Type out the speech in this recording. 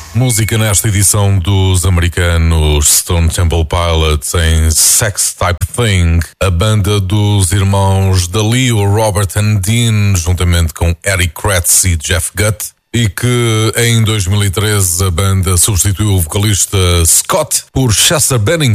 Música nesta edição dos americanos Stone Temple Pilots em Sex Type Thing, a banda dos irmãos Dalio, Robert and Dean, juntamente com Eric Kretz e Jeff Gutt, e que em 2013 a banda substituiu o vocalista Scott por Chester Bennington.